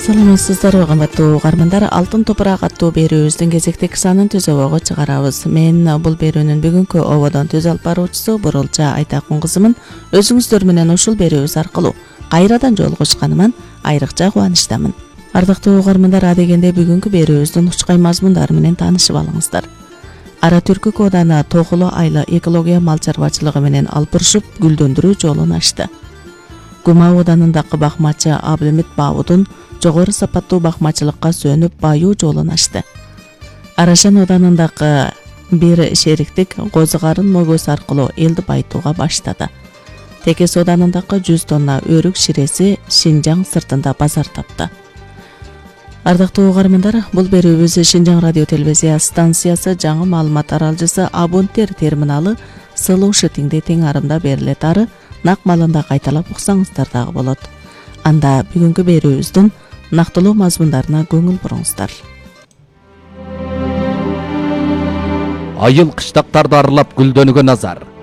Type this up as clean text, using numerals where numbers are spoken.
Саламатсыздарбы кымбаттуу угармандар, Алтын топурак аттуу берүүбүздүн кезектеги санын түз обого чыгарабыз. Мен бул берүүнүн бүгүнкү ободон түз алып баруучусу Бурулча Айтакун кызымын. Өзүңүздөр менен ушул берүүбүз аркылуу кайрадан жолугушканыман айрыкча кубанычтамын. Ардактуу угармандар, адегенде бүгүнкү берүүбүздүн учкай мазмундары менен таанышып алыңыздар. Ара Түркүк ооданы Тохуло айла экология мал чарбачылыгы менен алпурушуп гүлдөндүрүү жолун ачты. Гума оодарындагы бакмачы Абдымит Баудун жогору сапаттуу бакмачылыкка сөнүп баюу жолун ачты. Арашан оодарындагы бир шериктик Козугарын мөгөсү аркылуу элди байтууга баштады. Текес оодарындагы 100 тонна өрүк ширеси Шинжаң сыртында базар тапты. Ардактуу угармандар, бул берүүбүз Шинжаң радио телевизия станциясы жаңы маалымат аралжысы Абунтер терминалы сылуу шытиңде тең арымда берилет ары нак малында кайталап уксаңыздар дагы болот. Анда бүгүнкү берүүбүздүн нактылуу мазмундарына көңүл буруңуздар. Айыл кыштактарды аралап гүлдөнүүгө назар.